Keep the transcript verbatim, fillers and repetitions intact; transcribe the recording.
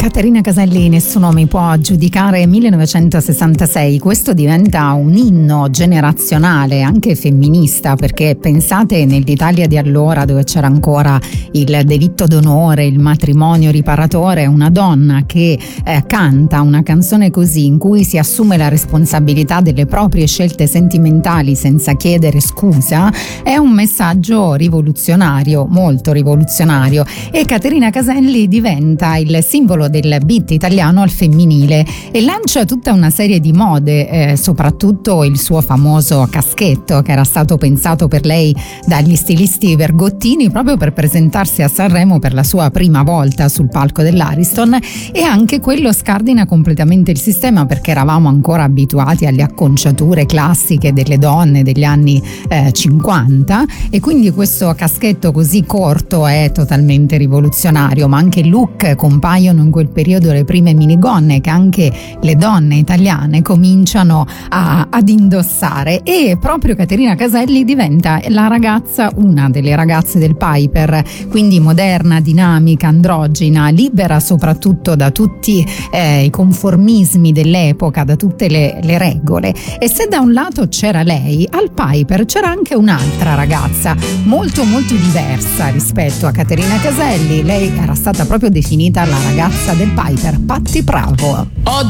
Caterina Caselli, Nessuno mi può giudicare, millenovecentosessantasei. Questo diventa un inno generazionale, anche femminista, perché pensate nell'Italia di allora, dove c'era ancora il delitto d'onore, il matrimonio riparatore, una donna che eh, canta una canzone così, in cui si assume la responsabilità delle proprie scelte sentimentali senza chiedere scusa, è un messaggio rivoluzionario, molto rivoluzionario, e Caterina Caselli diventa il simbolo del beat italiano al femminile e lancia tutta una serie di mode, eh, soprattutto il suo famoso caschetto, che era stato pensato per lei dagli stilisti Vergottini proprio per presentarsi a Sanremo per la sua prima volta sul palco dell'Ariston, e anche quello scardina completamente il sistema, perché eravamo ancora abituati alle acconciature classiche delle donne degli anni eh, cinquanta, e quindi questo caschetto così corto è totalmente rivoluzionario. Ma anche il look, compaiono in quel periodo le prime minigonne che anche le donne italiane cominciano a, ad indossare, e proprio Caterina Caselli diventa la ragazza, una delle ragazze del Piper, quindi moderna, dinamica, androgina, libera soprattutto da tutti eh, i conformismi dell'epoca, da tutte le, le regole. E se da un lato c'era lei, al Piper c'era anche un'altra ragazza molto molto diversa rispetto a Caterina Caselli. Lei era stata proprio definita la ragazza del Piper, Patti Bravo.